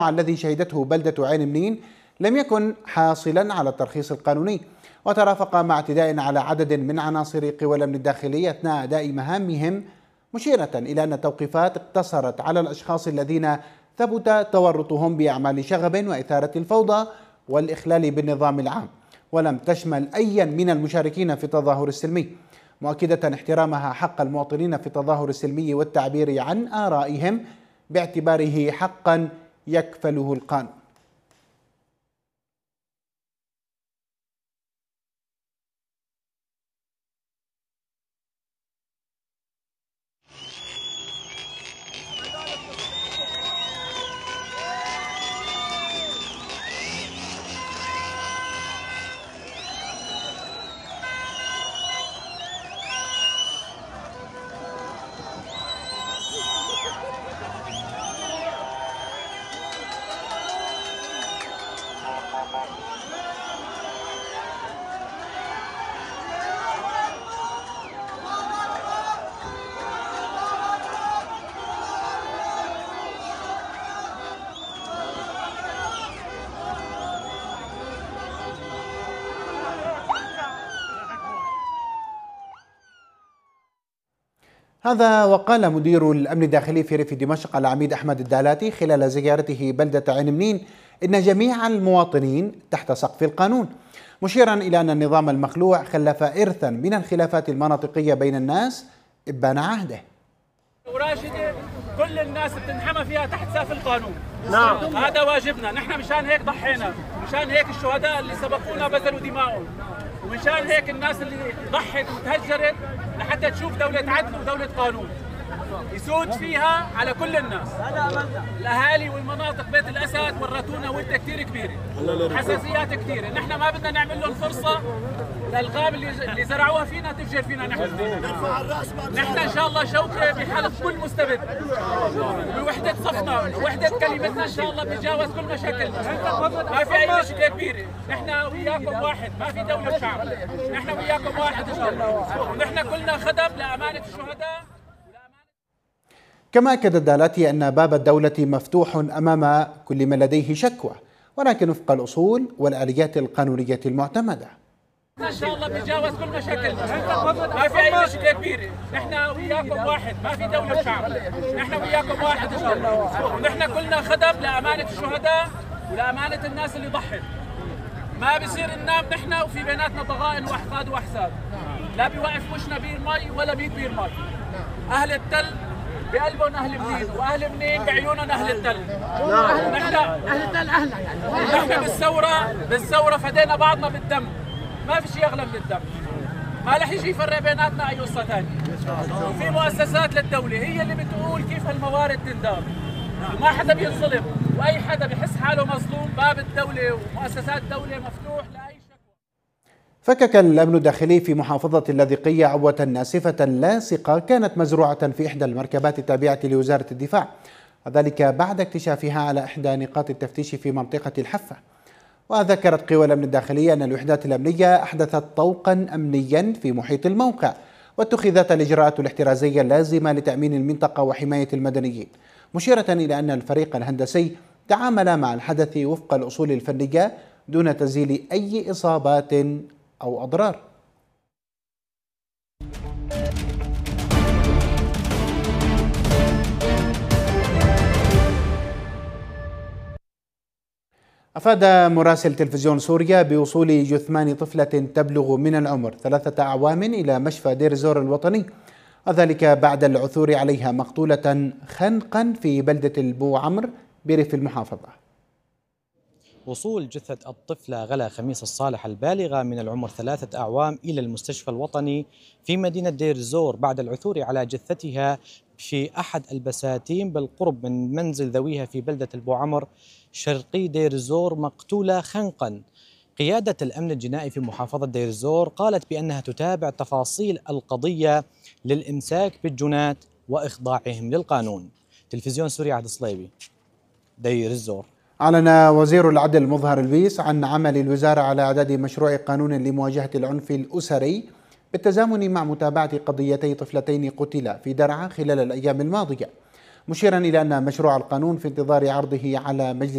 الذي شهدته بلدة عين منين لم يكن حاصلا على الترخيص القانوني، وترافق مع اعتداء على عدد من عناصر قوى الأمن الداخلي أثناء أداء مهامهم، مشيرة إلى أن التوقيفات اقتصرت على الأشخاص الذين ثبت تورطهم بأعمال شغب وإثارة الفوضى والإخلال بالنظام العام، ولم تشمل أيا من المشاركين في التظاهر السلمي، مؤكدة احترامها حق المواطنين في التظاهر السلمي والتعبير عن آرائهم باعتباره حقا يكفله القانون. هذا وقال مدير الأمن الداخلي في ريف دمشق العميد أحمد الدالاتي خلال زيارته بلدة عين منين إن جميع المواطنين تحت سقف القانون، مشيرا إلى أن النظام المخلوع خلف إرثا من الخلافات المناطقية بين الناس إبان عهده. وراشدة كل الناس بتنحمى فيها تحت سقف القانون. نعم، هذا واجبنا، نحن مشان هيك ضحينا، مشان هيك الشهداء اللي سبقونا بذلوا دماءهم، ومشان هيك الناس اللي ضحت وتهجرت لحتى تشوف دولة عدل ودولة قانون يسود فيها على كل الناس. الأهالي والمناطق بيت الأسد ورتونا ودة كثير كبيرة، حساسيات كثيرة، نحن ما بدنا نعمل لهم فرصة للغاب اللي زرعوها فينا تفجر فينا نحن. نحن إن شاء الله شوكة بحلف كل مستبد، بوحدة صفنا ووحدة كلمتنا إن شاء الله بنتجاوز كل مشاكلنا، ما في أي مشكلة كبيرة، نحن وياكم واحد، ما في دولة وشعب، نحن وياكم واحد إن شاء الله، ونحن كلنا خدم لأمانة الشهداء. كما أكد الدالاتي أن باب الدولة مفتوح أمام كل من لديه شكوى، ولكن وفق الأصول والآليات القانونية المعتمدة. إن شاء الله بنتجاوز كل مشاكلنا، ما في أي مشكلة كبيرة، نحن وياكم واحد، ما في دولة وشعب، نحن وياكم واحد إن شاء الله، ونحن كلنا خدم لأمانة الشهداء ولأمانة الناس اللي ضحت. ما بصير ننام نحن وفي بيناتنا ضغائن وأحقاد وأحساد، لا بيوقف وشنا بير مي ولا بير مي. أهل التل بقلبهم أهل منين، وأهل منين بعيونهم أهل التل. نحن أهل التل أهلنا يعني. نحن بالثورة فدينا بعضنا بالدم، ما في شيء أغلى من الدم، ما رح يجي يفرق بيناتنا أي قصة ثانية. وفي مؤسسات للدولة هي اللي بتقول كيف الموارد تندار، وما حدا بينظلم، وأي حدا بيحس حاله مظلوم باب الدولة ومؤسسات الدولة مفتوح لأي شكوى. فكك الأمن الداخلي في محافظة اللاذقية عبوة ناسفة لاصقة كانت مزروعة في إحدى المركبات التابعة لوزارة الدفاع، وذلك بعد اكتشافها على إحدى نقاط التفتيش في منطقة الحفة. وذكرت قوى الأمن الداخلي أن الوحدات الأمنية أحدثت طوقا أمنيا في محيط الموقع، واتخذت الإجراءات الاحترازية اللازمة لتأمين المنطقة وحماية المدنيين، مشيرة إلى أن الفريق الهندسي تعامل مع الحدث وفق الأصول الفنية دون تسجيل أي إصابات أو أضرار. أفاد مراسل تلفزيون سوريا بوصول جثمان طفلة تبلغ من العمر 3 أعوام إلى مشفى دير الزور الوطني، وذلك بعد العثور عليها مقتولة خنقا في بلدة البو عمر بريف المحافظة. وصول جثة الطفلة غلا خميس الصالح البالغة من العمر 3 أعوام إلى المستشفى الوطني في مدينة دير الزور بعد العثور على جثتها في أحد البساتين بالقرب من منزل ذويها في بلدة البو عمر شرقي دير الزور مقتولة خنقا. قيادة الأمن الجنائي في محافظة دير الزور قالت بأنها تتابع تفاصيل القضية للإمساك بالجنات وإخضاعهم للقانون. تلفزيون سوريا عهد صليبي، دير الزور. أعلن وزير العدل مظهر البيس عن عمل الوزارة على إعداد مشروع قانون لمواجهة العنف الأسري بالتزامن مع متابعة قضيتي طفلتين قتلا في درعا خلال الأيام الماضية، مشيرا إلى أن مشروع القانون في انتظار عرضه على مجلس